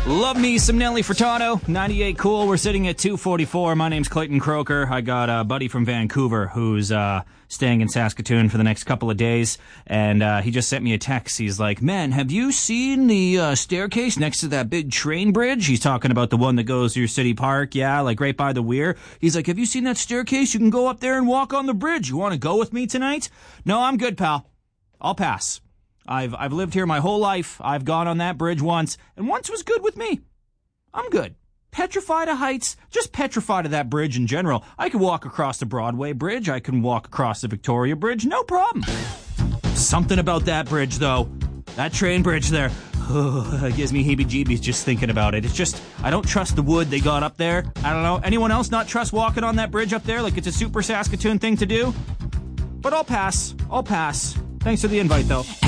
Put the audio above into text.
Love me some Nelly Furtado, 98 Cool. We're sitting at 244. My name's Clayton Croker. I got a buddy from Vancouver who's staying in Saskatoon for the next couple of days, and he just sent me a text. He's like, man, have you seen the staircase next to that big train bridge? He's talking about the one that goes through City Park, yeah, like right by the Weir. He's like, have you seen that staircase? You can go up there and walk on the bridge. You want to go with me tonight? No, I'm good, pal. I'll pass. I've lived here my whole life. I've gone on that bridge once, and once was good with me. I'm good. Petrified of heights, just petrified of that bridge in general. I could walk across the Broadway Bridge. I can walk across the Victoria Bridge, no problem. Something about that bridge, though. That train bridge there. It gives me heebie-jeebies just thinking about it. It's just, I don't trust the wood they got up there. I don't know. Anyone else not trust walking on that bridge up there like it's a super Saskatoon thing to do? But I'll pass. Thanks for the invite, though.